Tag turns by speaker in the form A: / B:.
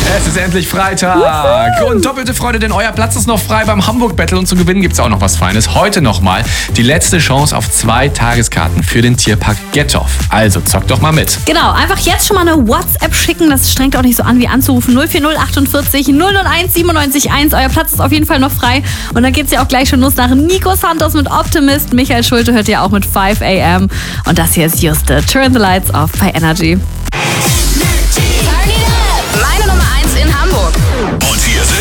A: Es ist endlich Freitag und doppelte Freude, denn euer Platz ist noch frei beim Hamburg Battle und zu gewinnen gibt es auch noch was Feines. Heute nochmal die letzte Chance auf 2 Tageskarten für den Tierpark Gettorf. Also zockt doch mal mit.
B: Genau, einfach jetzt schon mal eine WhatsApp schicken, das strengt auch nicht so an wie anzurufen. 04048 001 97 1. Euer Platz ist auf jeden Fall noch frei und dann geht's ja auch gleich schon los nach Nico Santos mit Optimist. Michael Schulte hört ihr auch mit 5 AM und das hier ist Juste. Turn the Lights Off bei Energy.